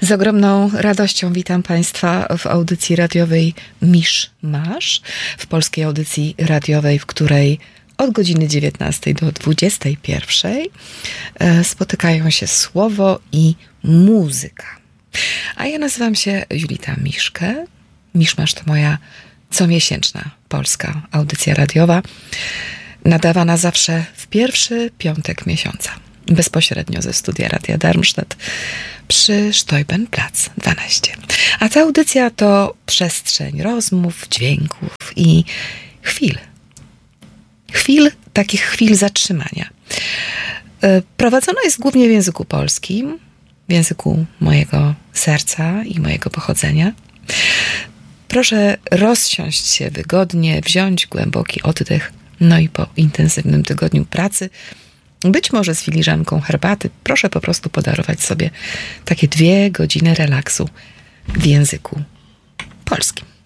Z ogromną radością witam Państwa w audycji radiowej Misz Masz, w polskiej audycji radiowej, w której od godziny 19 do 21 spotykają się słowo i muzyka. A ja nazywam się Julita Miszke. Misz Masz to moja comiesięczna polska audycja radiowa, nadawana zawsze w pierwszy piątek miesiąca, bezpośrednio ze studia Radia Darmstadt przy Steubenplatz 12. A ta audycja to przestrzeń rozmów, dźwięków i chwil. Takich chwil zatrzymania. Prowadzona jest głównie w języku polskim, w języku mojego serca i mojego pochodzenia. Proszę rozsiąść się wygodnie, wziąć głęboki oddech, no i po intensywnym tygodniu pracy, być może z filiżanką herbaty, proszę po prostu podarować sobie takie 2 godziny relaksu w języku polskim.